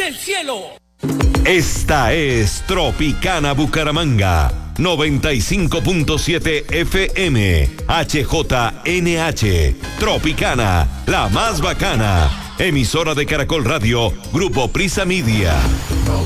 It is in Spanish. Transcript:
del cielo. Esta es Tropicana Bucaramanga, 95.7 FM, HJNH, Tropicana, la más bacana. Emisora de Caracol Radio, Grupo Prisa Media.